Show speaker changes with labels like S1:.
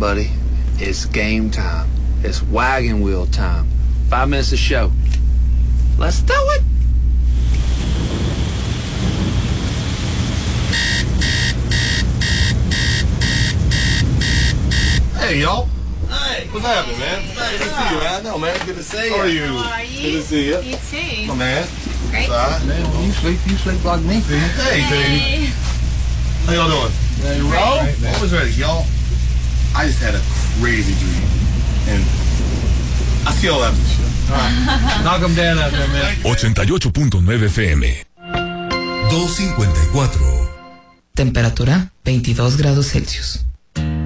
S1: buddy. It's game time. It's wagon wheel time. 5 minutes of show. Let's do it.
S2: Hey, y'all.
S3: Hey.
S2: What's happening, man? Good to see you, man. I know, man. Good to see you. How are you?
S3: How are you?
S2: Good to see you.
S3: You too.
S2: My man.
S3: Great.
S2: All right.
S4: Man, when you sleep like me.
S2: Hey,
S3: Hey.
S2: How y'all doing?
S4: Hey,
S2: Great. Always ready. Y'all, I just had a crazy dream. And I see y'all after the show.
S4: All right. Knock them down out there, man.
S5: 88.9 FM.
S6: 254.
S7: Temperatura 22 grados Celsius.